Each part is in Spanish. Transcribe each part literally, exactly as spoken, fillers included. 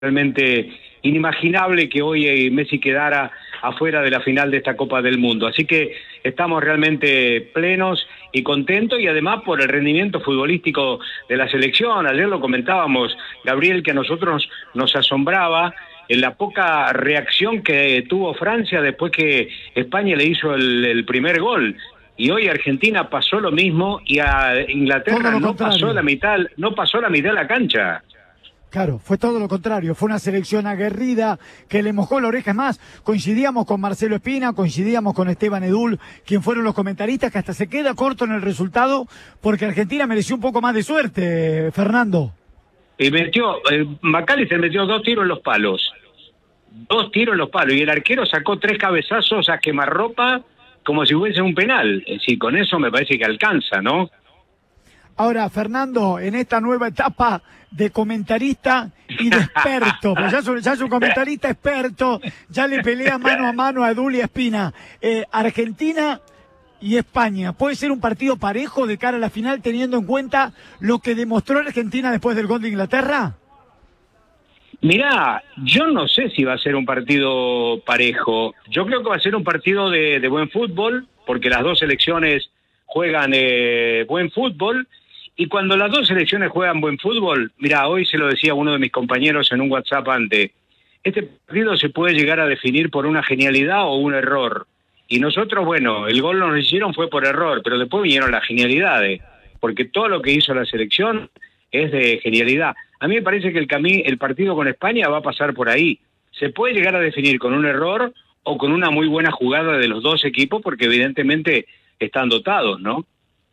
realmente inimaginable que hoy Messi quedara afuera de la final de esta Copa del Mundo. Así que estamos realmente plenos y contentos, y además por el rendimiento futbolístico de la selección. Ayer lo comentábamos, Gabriel, que a nosotros nos asombraba en la poca reacción que tuvo Francia después que España le hizo el, el primer gol. Y hoy Argentina pasó lo mismo, y a Inglaterra no pasó la mitad, no pasó la mitad de la cancha. Claro, fue todo lo contrario, fue una selección aguerrida que le mojó la oreja. Más, coincidíamos con Marcelo Espina, coincidíamos con Esteban Edul, quien fueron los comentaristas, que hasta se queda corto en el resultado, porque Argentina mereció un poco más de suerte, Fernando. Y metió, eh, McAllister metió dos tiros en los palos, dos tiros en los palos, y el arquero sacó tres cabezazos a quemarropa como si fuese un penal. Es decir, con eso me parece que alcanza, ¿no? Ahora, Fernando, en esta nueva etapa de comentarista y de experto, pues ya, ya es un comentarista experto, ya le pelea mano a mano a Edul y a Espina. Eh, Argentina y España, ¿puede ser un partido parejo de cara a la final, teniendo en cuenta lo que demostró Argentina después del gol de Inglaterra? Mirá, yo no sé si va a ser un partido parejo. Yo creo que va a ser un partido de, de buen fútbol, porque las dos selecciones juegan eh, buen fútbol. Y cuando las dos selecciones juegan buen fútbol, mira, hoy se lo decía uno de mis compañeros en un WhatsApp antes, este partido se puede llegar a definir por una genialidad o un error. Y nosotros, bueno, el gol nos hicieron fue por error, pero después vinieron las genialidades, porque todo lo que hizo la selección es de genialidad. A mí me parece que el, cami- el partido con España va a pasar por ahí. Se puede llegar a definir con un error o con una muy buena jugada de los dos equipos, porque evidentemente están dotados, ¿no?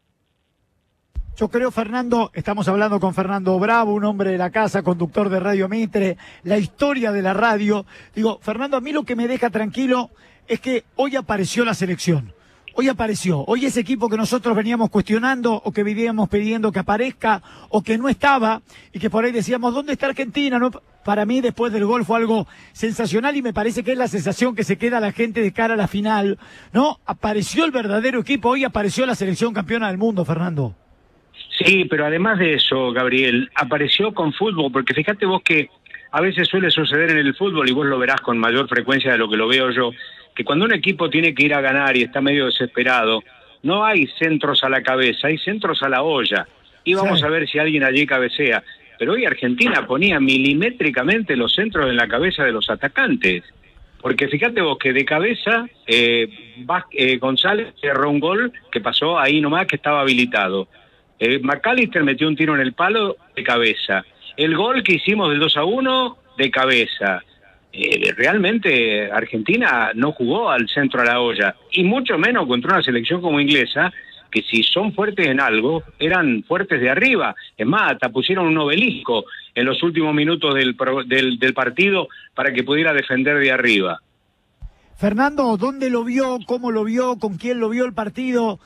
Yo creo, Fernando, estamos hablando con Fernando Bravo, un hombre de la casa, conductor de Radio Mitre, la historia de la radio. Digo, Fernando, a mí lo que me deja tranquilo es que hoy apareció la selección. Hoy apareció. Hoy ese equipo que nosotros veníamos cuestionando, o que veníamos pidiendo que aparezca, o que no estaba, y que por ahí decíamos, ¿dónde está Argentina? No, para mí, después del gol, fue algo sensacional, y me parece que es la sensación que se queda a la gente de cara a la final, ¿no? Apareció el verdadero equipo, hoy apareció la selección campeona del mundo, Fernando. Sí, pero además de eso, Gabriel, apareció con fútbol, porque fíjate vos que a veces suele suceder en el fútbol, y vos lo verás con mayor frecuencia de lo que lo veo yo, que cuando un equipo tiene que ir a ganar y está medio desesperado, no hay centros a la cabeza, hay centros a la olla, y vamos sí. a ver si alguien allí cabecea. Pero hoy Argentina ponía milimétricamente los centros en la cabeza de los atacantes, porque fíjate vos que de cabeza eh, eh, González cerró un gol que pasó ahí nomás, que estaba habilitado. Eh, McAllister metió un tiro en el palo de cabeza. El gol que hicimos del dos a uno, de cabeza. Eh, realmente Argentina no jugó al centro a la olla, y mucho menos contra una selección como inglesa, que si son fuertes en algo, eran fuertes de arriba. Es más, hasta pusieron un obelisco en los últimos minutos del, del, del partido para que pudiera defender de arriba. Fernando, ¿dónde lo vio? ¿Cómo lo vio? ¿Con quién lo vio el partido?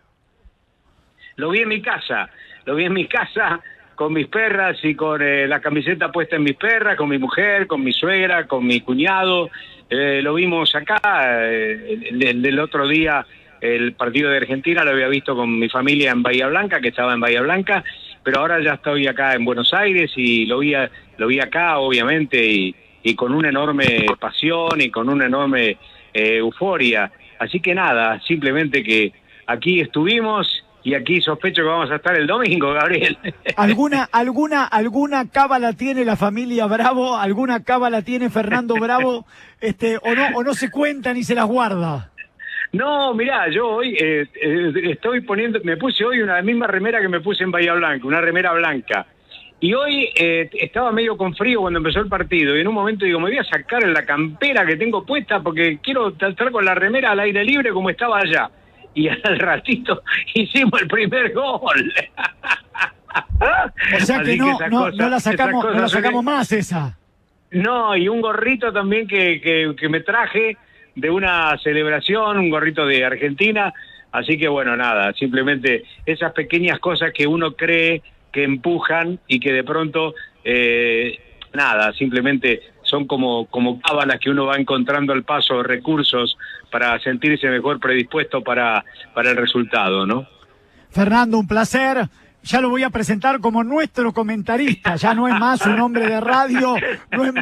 Lo vi en mi casa, lo vi en mi casa con mis perras y con eh, la camiseta puesta en mis perras, con mi mujer, con mi suegra, con mi cuñado. Eh, lo vimos acá, eh, el, el, el otro día el partido de Argentina lo había visto con mi familia en Bahía Blanca, que estaba en Bahía Blanca, pero ahora ya estoy acá en Buenos Aires y lo vi, a, lo vi acá, obviamente, y, y con una enorme pasión y con una enorme eh, euforia. Así que nada, simplemente que aquí estuvimos. Y aquí sospecho que vamos a estar el domingo, Gabriel. ¿Alguna, alguna, alguna cábala tiene la familia Bravo? ¿Alguna cábala tiene Fernando Bravo? Este, o no, o no se cuenta ni se las guarda. No, mirá, yo hoy eh, eh, estoy poniendo, me puse hoy una misma remera que me puse en Bahía Blanca, una remera blanca. Y hoy eh, estaba medio con frío cuando empezó el partido, y en un momento digo, me voy a sacar la campera que tengo puesta porque quiero estar con la remera al aire libre como estaba allá. Y al ratito hicimos el primer gol. O sea que no, que no, cosa, no la sacamos, no la sacamos que... más esa. No, y un gorrito también que, que, que me traje de una celebración, un gorrito de Argentina. Así que bueno, nada, simplemente esas pequeñas cosas que uno cree que empujan y que de pronto, eh, nada, simplemente son como, como cábalas que uno va encontrando al paso, recursos para sentirse mejor predispuesto para, para el resultado, ¿no? Fernando, un placer. ya lo voy a presentar como nuestro comentarista, ya no es más un hombre de radio, no es más